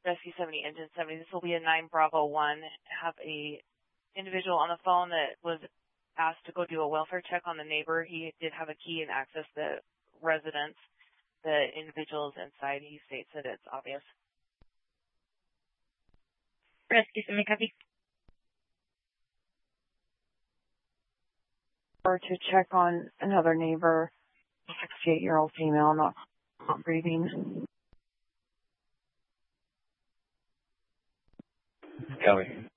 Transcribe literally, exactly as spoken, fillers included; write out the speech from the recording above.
Rescue seventy, Engine seventy. This will be a nine Bravo one. Have a individual on the phone that was asked to go do a welfare check on the neighbor. He did have a key and access the residence. The individuals inside, he states that it's obvious. Rescue seventy, copy. Or to check on another neighbor, a sixty-eight-year-old female, not breathing. Copy.